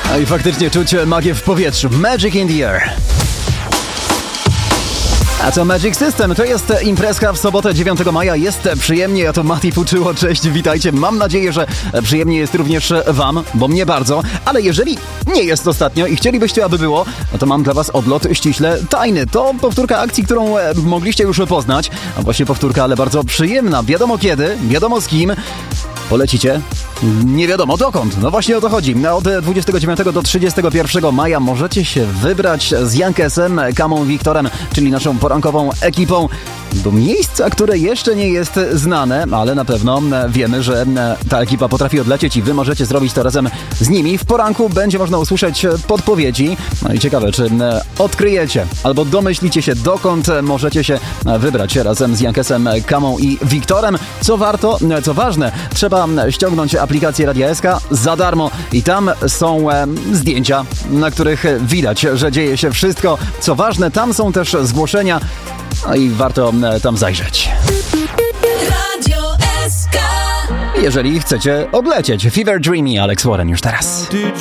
I faktycznie czuć magię w powietrzu. Magic in the air. A co Magic System? To jest imprezka w sobotę 9 maja. Jest przyjemnie, ja to Mati Fuczyło. Cześć, witajcie. Mam nadzieję, że przyjemnie jest również wam, bo mnie bardzo. Ale jeżeli nie jest ostatnio i chcielibyście, aby było, no to mam dla was odlot ściśle tajny. To powtórka akcji, którą mogliście już poznać. A właśnie powtórka, ale bardzo przyjemna. Wiadomo kiedy, wiadomo z kim. Polecicie? Nie wiadomo dokąd. No właśnie o to chodzi. Od 29 do 31 maja możecie się wybrać z Jankesem, Kamą, Wiktorem, czyli naszą porankową ekipą, do miejsca, które jeszcze nie jest znane, ale na pewno wiemy, że ta ekipa potrafi odlecieć i wy możecie zrobić to razem z nimi. W poranku będzie można usłyszeć podpowiedzi. No i ciekawe, czy odkryjecie albo domyślicie się, dokąd możecie się wybrać razem z Jankesem, Kamą i Wiktorem. Co ważne, trzeba ściągnąć aplikację Radia SK za darmo i tam są zdjęcia, na których widać, że dzieje się wszystko. Co ważne, tam są też zgłoszenia, no i warto tam zajrzeć. Radio SK. Jeżeli chcecie odlecieć. Fever Dreamy, Alex Warren już teraz.